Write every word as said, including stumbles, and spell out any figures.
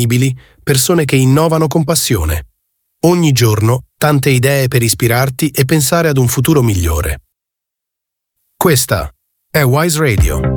sostenibili, persone che innovano con passione. Ogni giorno tante idee per ispirarti e pensare ad un futuro migliore. Questa è Wise Radio.